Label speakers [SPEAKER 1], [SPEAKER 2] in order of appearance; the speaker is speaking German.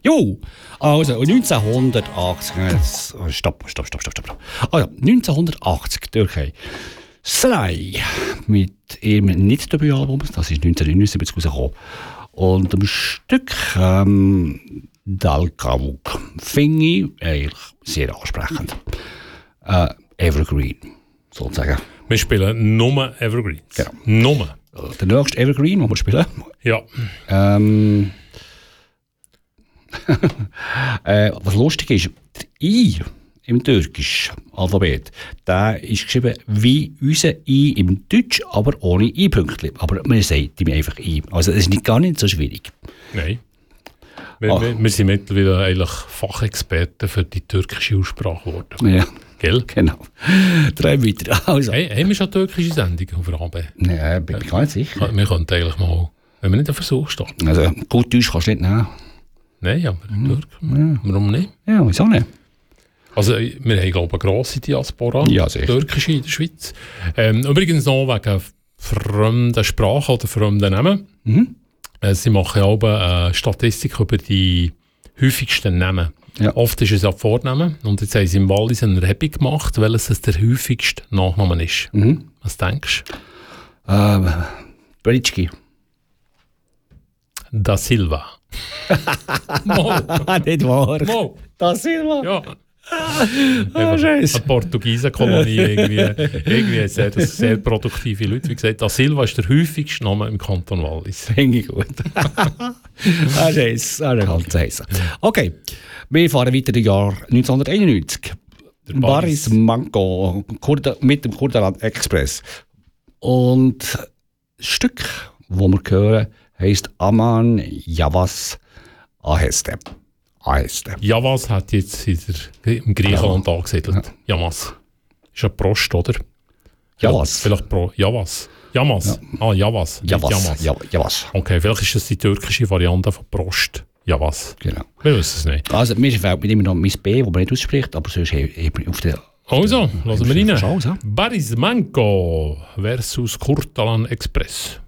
[SPEAKER 1] Jo, also 1980, stopp. Also 1980, Türkei. Slay mit ihrem Nicht-Debütalbum, das ist 1979 rausgekommen. Und dem Stück Dal Kavuk finde ich eigentlich sehr ansprechend. Evergreen, sozusagen.
[SPEAKER 2] Wir spielen nur Evergreens.
[SPEAKER 1] Genau.
[SPEAKER 2] Nur.
[SPEAKER 1] Der nächste Evergreen, den wir spielen.
[SPEAKER 2] Ja.
[SPEAKER 1] Was lustig ist, der I im türkischen Alphabet, der ist geschrieben wie unser I im Deutsch, aber ohne I-Pünktchen. Aber man sagt ihm einfach I. Also das ist gar nicht so schwierig.
[SPEAKER 2] Nein. Wir sind mittlerweile eigentlich Fachexperten für die türkische Aussprache geworden.
[SPEAKER 1] Ja.
[SPEAKER 2] Gell?
[SPEAKER 1] Genau. Drei weiter. Also.
[SPEAKER 2] Hey, haben wir schon türkische Sendungen auf der AB?
[SPEAKER 1] Ja, bin ich gar nicht sicher.
[SPEAKER 2] Wir könnten eigentlich mal, wenn wir nicht einen Versuch starten.
[SPEAKER 1] Also gut Deutsch kannst du nicht nehmen.
[SPEAKER 2] Nein, aber Türken. Warum nicht?
[SPEAKER 1] Ja, wieso nicht?
[SPEAKER 2] Also wir haben, glaube ich, eine grosse Diaspora,
[SPEAKER 1] ja, sicher.
[SPEAKER 2] türkische in der Schweiz. Übrigens noch wegen fremden Sprachen oder fremden Namen. Sie machen auch eine Statistik über die häufigsten Namen. Ja. Oft ist es ja Vornamen. Und jetzt haben sie im Wallis eine Erhebung gemacht, welches es der häufigste Nachname ist. Was denkst
[SPEAKER 1] du? Britschki.
[SPEAKER 2] Da Silva. Mo.
[SPEAKER 1] Nicht wahr.
[SPEAKER 2] Mo.
[SPEAKER 1] Da Silva.
[SPEAKER 2] Ja.
[SPEAKER 1] Scheiße.
[SPEAKER 2] Eine Portugiesenkolonie, irgendwie sehr produktive Leute. Wie gesagt, Da Silva ist der häufigste Name im Kanton Wallis.
[SPEAKER 1] Finde ich gut. Scheiße. Okay, wir fahren weiter im Jahr 1991. Baris Mango mit dem Kurdaland Express. Und das Stück, das wir hören, heisst Aman Yavaş Aheste.
[SPEAKER 2] Yavaş hat jetzt im Griechenland angesiedelt. Yavaş. Ist ja Prost, oder?
[SPEAKER 1] Yavaş.
[SPEAKER 2] Vielleicht Yavaş. Yavaş. Ja.
[SPEAKER 1] Yavaş.
[SPEAKER 2] Okay, vielleicht ist das die türkische Variante von Prost. Yavaş.
[SPEAKER 1] Genau.
[SPEAKER 2] Wir wissen es nicht.
[SPEAKER 1] Also mir fällt mir immer noch mein B, das man nicht ausspricht, aber sonst auf der...
[SPEAKER 2] Also, lassen wir rein.
[SPEAKER 1] Schauen,
[SPEAKER 2] Baris Mango versus Kurtalan Express.